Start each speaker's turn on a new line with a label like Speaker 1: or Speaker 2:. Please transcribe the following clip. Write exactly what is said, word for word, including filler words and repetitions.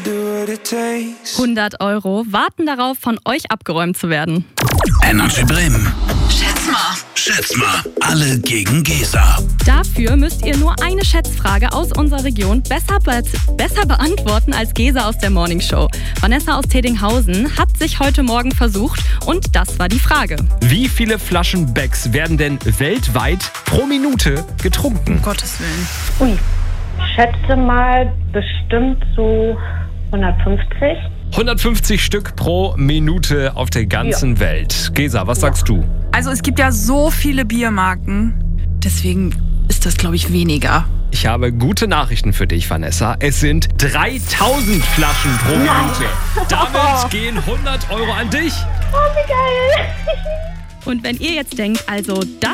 Speaker 1: hundert Euro warten darauf, von euch abgeräumt zu werden.
Speaker 2: Energy Bremen.
Speaker 3: Schätz mal.
Speaker 2: Schätz mal. Alle gegen Gesa.
Speaker 1: Dafür müsst ihr nur eine Schätzfrage aus unserer Region besser, be- besser beantworten als Gesa aus der Morning Show. Vanessa aus Tedinghausen hat sich heute Morgen versucht und das war die Frage.
Speaker 4: Wie viele Flaschen Becks werden denn weltweit pro Minute getrunken?
Speaker 3: Um Gottes Willen.
Speaker 5: Ui, schätze mal bestimmt so hundertfünfzig.
Speaker 4: hundertfünfzig Stück pro Minute auf der ganzen ja. Welt. Gesa, was sagst du?
Speaker 3: Also es gibt ja so viele Biermarken, deswegen ist das, glaube ich, weniger.
Speaker 4: Ich habe gute Nachrichten für dich, Vanessa. Es sind dreitausend Flaschen pro Minute. Damit gehen hundert Euro an dich.
Speaker 5: Oh, wie geil.
Speaker 1: Und wenn ihr jetzt denkt, also das